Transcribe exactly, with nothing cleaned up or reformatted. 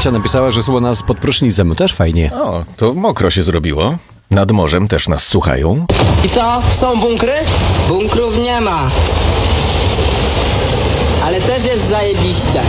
Zosia napisała, że słucha nas pod prysznicem. Też fajnie. O, to mokro się zrobiło. Nad morzem też nas słuchają. I co? Są bunkry? Bunkrów nie ma. Ale też jest zajebiście.